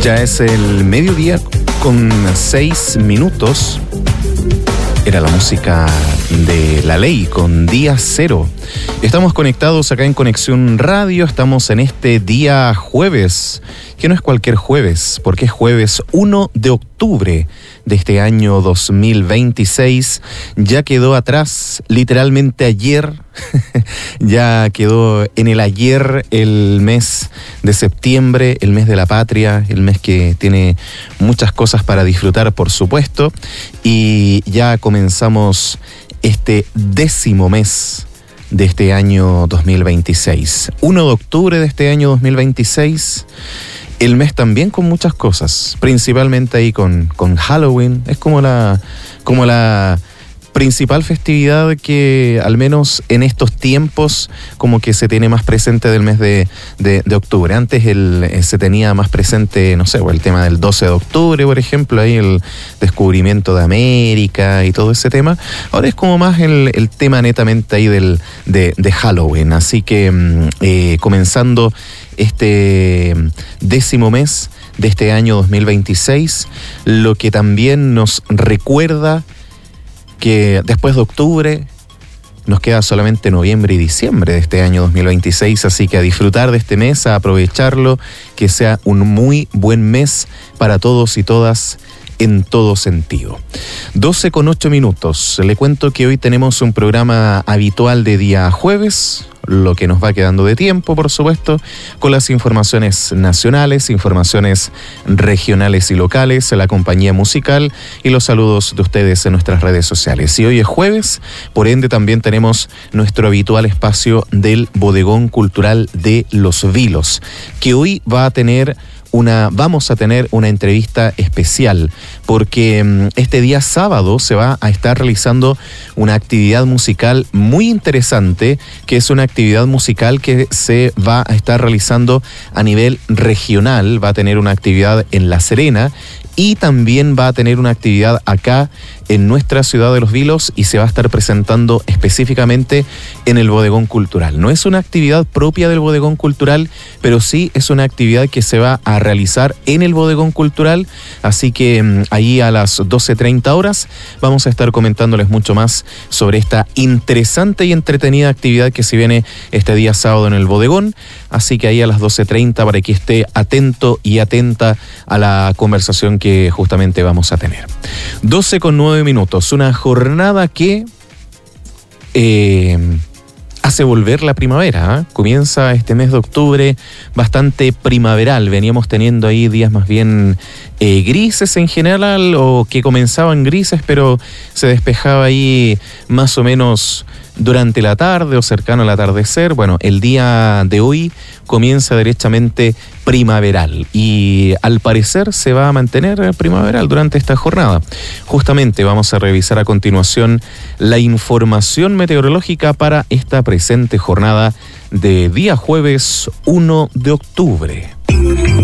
Ya es el mediodía con 6 minutos. Era la música de La Ley con Día Cero. Estamos conectados acá en Conexión Radio. Estamos en este día jueves, que no es cualquier jueves, porque es jueves 1 de octubre de este año 2026. Ya quedó atrás, literalmente ayer, ya quedó en el ayer el mes de septiembre, el mes de la patria, el mes que tiene muchas cosas para disfrutar, por supuesto, y ya comenzamos este 10º mes de este año 2026. 1 de octubre de este año 2026, el mes también con muchas cosas, principalmente ahí con Halloween. Es como la principal festividad que, al menos en estos tiempos, como que se tiene más presente del mes de octubre. Antes se tenía más presente, no sé, el tema del 12 de octubre, por ejemplo, ahí el descubrimiento de América y todo ese tema. Ahora es como más el tema netamente ahí de Halloween. Así que comenzando este 10º mes de este año 2026, lo que también nos recuerda que después de octubre nos queda solamente noviembre y diciembre de este año 2026, así que a disfrutar de este mes, a aprovecharlo, que sea un muy buen mes para todos y todas en todo sentido. 12:08. Le cuento que hoy tenemos un programa habitual de día jueves, lo que nos va quedando de tiempo, por supuesto, con las informaciones nacionales, informaciones regionales y locales, la compañía musical y los saludos de ustedes en nuestras redes sociales. Y hoy es jueves, por ende también tenemos nuestro habitual espacio del Bodegón Cultural de Los Vilos, que hoy vamos a tener una entrevista especial, porque este día sábado se va a estar realizando una actividad musical muy interesante, que es una actividad musical que se va a estar realizando a nivel regional. Va a tener una actividad en La Serena y también va a tener una actividad acá en nuestra ciudad de Los Vilos, y se va a estar presentando específicamente en el Bodegón Cultural. No es una actividad propia del Bodegón Cultural, pero sí es una actividad que se va a realizar en el Bodegón Cultural, así que ahí a las 12:30 vamos a estar comentándoles mucho más sobre esta interesante y entretenida actividad que se viene este día sábado en el Bodegón, así que ahí a las 12:30 para que esté atento y atenta a la conversación que justamente vamos a tener. 12:09. Una jornada que hace volver la primavera, ¿eh? Comienza este mes de octubre bastante primaveral. Veníamos teniendo ahí días más bien grises en general, o que comenzaban grises, pero se despejaba ahí más o menos durante la tarde o cercano al atardecer. Bueno, el día de hoy comienza derechamente primaveral, y al parecer se va a mantener primaveral durante esta jornada. Justamente vamos a revisar a continuación la información meteorológica para esta presente jornada de día jueves 1 de octubre.